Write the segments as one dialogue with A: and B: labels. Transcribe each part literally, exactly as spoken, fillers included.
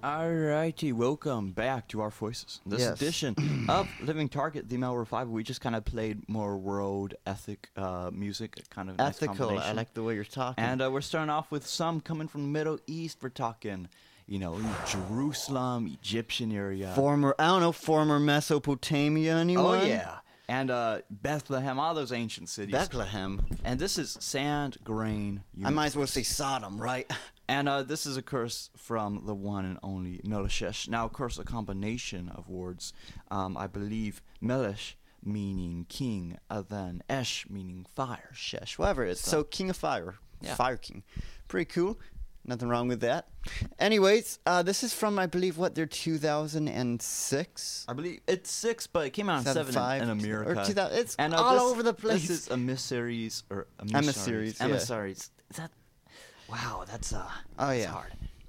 A: Alrighty, welcome back to our voices. This
B: Yes.
A: edition of Living Target, the Mel Revival, we just kind of played more world ethic uh, music, kind of nice
B: Ethical. I
A: combination.
B: like the way you're talking.
A: And uh, we're starting off with some coming from the Middle East. We're talking, you know, Jerusalem, Egyptian area.
B: former, I don't know, former Mesopotamia. Anyone?
A: Oh yeah, and uh, Bethlehem, all those ancient cities.
B: Bethlehem.
A: And this is Sand Grain.
B: I might as well say Sodom, right?
A: And uh, this is a curse from the one and only Meleshesh. Now, of course, a combination of words. Um, I believe Melesh meaning king, uh, then Esh meaning fire.
B: Shesh, whatever it is. So, King of Fire.
A: Yeah.
B: Fire King. Pretty cool. Nothing wrong with that. Anyways, uh, this is from, I believe, what, they're two thousand six?
A: I believe it's six, but it came out in seven
B: five
A: in, in America.
B: Or two thousand, it's
A: and, uh,
B: all
A: this,
B: over the place.
A: This is emissaries or
B: Emissaries,
A: emissaries.
B: yeah.
A: Emissaries. Is that? Wow, that's uh.
B: Oh,
A: that's
B: yeah.
A: hard.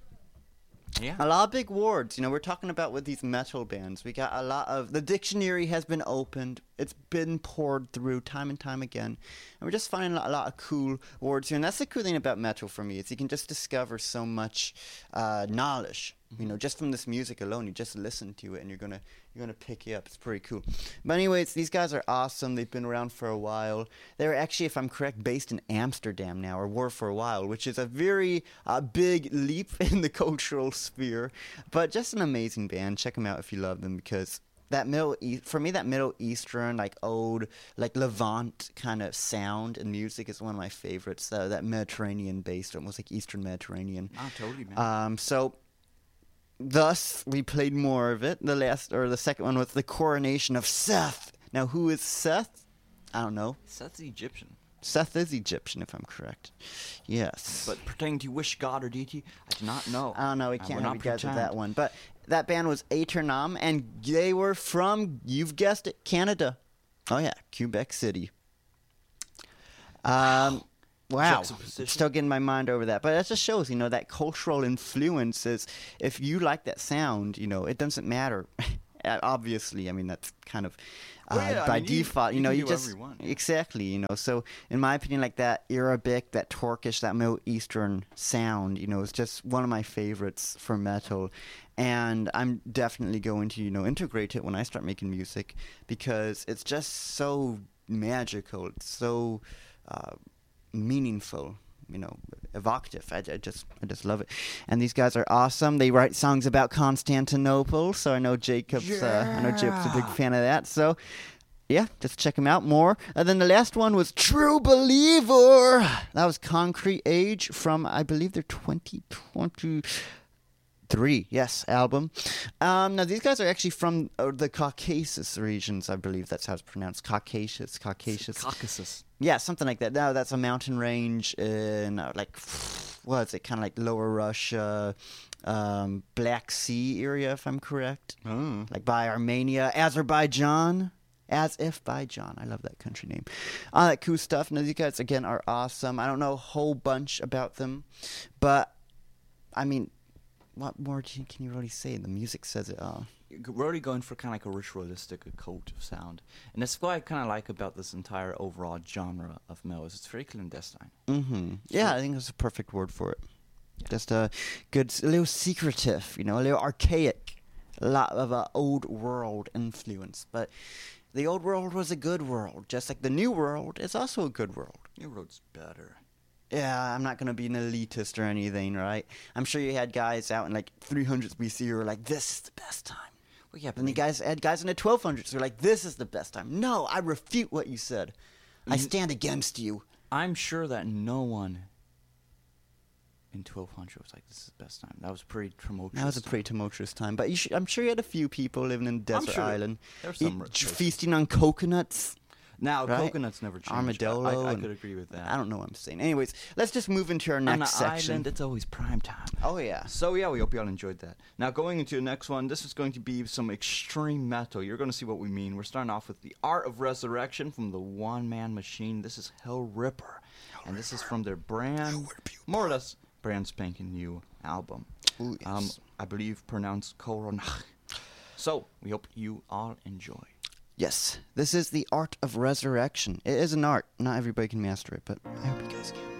A: Yeah.
B: A lot of big words. You know, we're talking about with these metal bands. We got a lot of... The dictionary has been opened. It's been poured through time and time again. And we're just finding a lot of cool words here. And that's the cool thing about metal for me, is you can just discover so much uh, knowledge. You know, just from this music alone, you just listen to it and you're gonna you're gonna pick it up. It's pretty cool. But anyways, these guys are awesome. They've been around for a while. They're actually, if I'm correct, based in Amsterdam now, or were for a while, which is a very uh, big leap in the cultural sphere. But just an amazing band. Check them out if you love them, because that Middle East, for me, that Middle Eastern, like old, like Levant kind of sound and music is one of my favorites. Uh, that Mediterranean based, almost like Eastern Mediterranean.
A: Oh, totally, man.
B: Um, so. Thus, we played more of it. The last, or the second one was the coronation of Seth. Now, who is Seth? I don't know.
A: Seth's Egyptian.
B: Seth is Egyptian, if I'm correct. Yes.
A: But pertaining to which god or deity, I do not know.
B: I don't know. We
A: I
B: can't
A: will
B: have
A: not
B: you guys with
A: pretend.
B: that one. But that band was Aeternam, and they were from, you've guessed it, Canada. Oh, yeah, Quebec City. Um, wow.
A: Juxtaposition.
B: Still getting my mind over that. But that just shows, you know, that cultural influence is, if you like that sound, you know, it doesn't matter. Obviously, I mean, that's kind of uh,
A: Well, yeah, I
B: by
A: mean, you-
B: default. You,
A: you
B: know,
A: can
B: you
A: do
B: just
A: whatever you want, yeah.
B: exactly. You know, so in my opinion, like that Arabic, that Turkish, that Middle Eastern sound, you know, is just one of my favorites for metal, and I'm definitely going to, you know, integrate it when I start making music, because it's just so magical. It's so uh, meaningful. You know, evocative. I, I just, I just love it. And these guys are awesome. They write songs about Constantinople, so I know Jacob's. Uh, I know Jacob's a big fan of that. So, yeah, just check them out more. And then the last one was True Believer. That was Concrete Age from, I believe, their twenty twenty-three, yes, album. Um, now, these guys are actually from uh, the Caucasus regions, I believe that's how it's pronounced. Caucasus, Caucasus.
A: Caucasus.
B: Yeah, something like that. No, that's a mountain range in, uh, like, what is it, kind of like Lower Russia, um, Black Sea area, if I'm correct.
A: Oh.
B: Like by Armenia, Azerbaijan. As if by John. I love that country name. All that cool stuff. Now, these guys, again, are awesome. I don't know a whole bunch about them, but, I mean, what more do you, can you really say? The music says it all.
A: We're already going for kind of like a ritualistic occult sound, and that's what I kind of like about this entire overall genre of metal. Is it's very clandestine.
B: Mm-hmm. Yeah, I think that's a perfect word for it.
A: Yeah.
B: Just a good, a little secretive, you know, a little archaic, a lot of uh, old world influence. But the old world was a good world, just like the new world is also a good world.
A: New Road's better.
B: Yeah, I'm not going to be an elitist or anything, right? I'm sure you had guys out in like three hundreds B C who were like, this is the best time.
A: Well, yeah, but
B: And the
A: they-
B: guys had guys in the twelve hundreds who were like, this is the best time. No, I refute what you said. I
A: Mm.
B: stand against you.
A: I'm sure that no one in twelve hundred was like, this is the best time. That was pretty tumultuous.
B: That was a
A: time.
B: pretty tumultuous time. But you should, I'm sure you had a few people living in Desert
A: sure
B: Island.
A: there were some
B: eat-
A: rich places.
B: feasting on coconuts.
A: Now,
B: right?
A: coconuts never change.
B: Armadillo.
A: I, I
B: and-
A: could agree with that.
B: I don't know what I'm saying. Anyways, let's just move into our
A: On
B: next
A: the
B: section.
A: island, it's always prime time.
B: Oh, yeah.
A: So yeah, we hope you all enjoyed that. Now going into the next one, this is going to be some extreme metal. You're going to see what we mean. We're starting off with The Art of Resurrection from the One Man Machine. This is Hell Ripper, and this is from their brand, more or less, brand spanking new album.
B: Ooh, yes.
A: Um, I believe pronounced Koronach. So we hope you all enjoy.
B: Yes, this is the Art of Resurrection. It is an art. Not everybody can master it, but I hope you guys can.